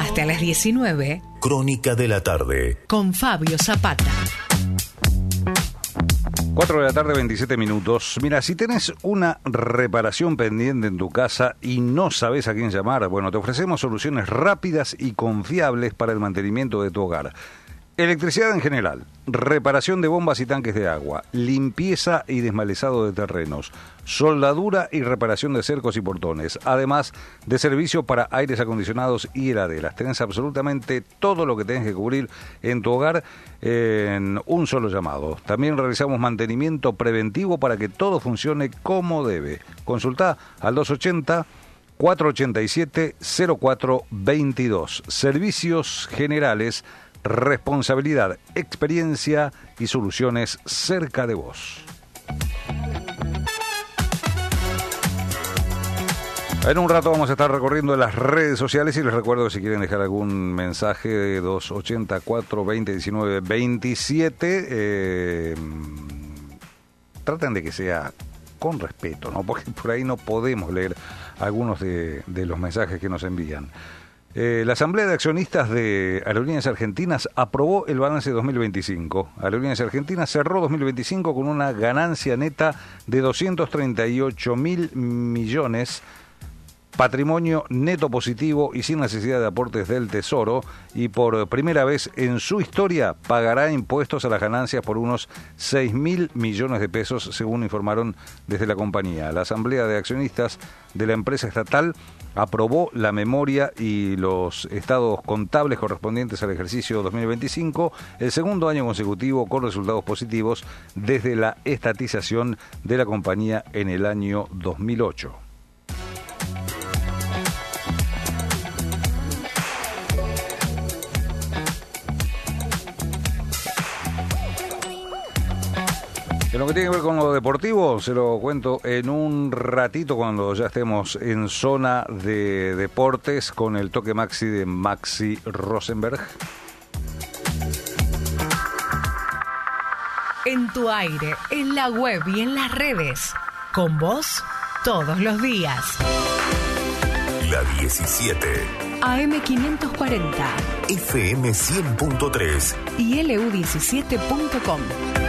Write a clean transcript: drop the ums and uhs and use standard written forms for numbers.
Hasta las 19. Crónica de la tarde. Con Fabio Zapata. 4 de la tarde, 27 minutos. Mira, si tenés una reparación pendiente en tu casa y no sabés a quién llamar, bueno, te ofrecemos soluciones rápidas y confiables para el mantenimiento de tu hogar. Electricidad en general, reparación de bombas y tanques de agua, limpieza y desmalezado de terrenos, soldadura y reparación de cercos y portones, además de servicio para aires acondicionados y heladeras. Tenés absolutamente todo lo que tenés que cubrir en tu hogar en un solo llamado. También realizamos mantenimiento preventivo para que todo funcione como debe. Consultá al 280-487-0422. Servicios generales, responsabilidad, experiencia y soluciones cerca de vos. En un rato vamos a estar recorriendo las redes sociales y les recuerdo que si quieren dejar algún mensaje de 280-420-1927, traten de que sea con respeto, ¿no? Porque por ahí no podemos leer algunos de los mensajes que nos envían. La Asamblea de Accionistas de Aerolíneas Argentinas aprobó el balance 2025. Aerolíneas Argentinas cerró 2025 con una ganancia neta de 238.000 millones, patrimonio neto positivo y sin necesidad de aportes del Tesoro, y por primera vez en su historia pagará impuestos a las ganancias por unos 6.000 millones de pesos, según informaron desde la compañía. La Asamblea de Accionistas de la empresa estatal aprobó la memoria y los estados contables correspondientes al ejercicio 2025, el segundo año consecutivo con resultados positivos desde la estatización de la compañía en el año 2008. En lo que tiene que ver con lo deportivo, se lo cuento en un ratito cuando ya estemos en zona de deportes con el toque maxi de Maxi Rosenberg. En tu aire, en la web y en las redes. Con vos, todos los días. La 17. AM540. FM 100.3. Y LU17.com.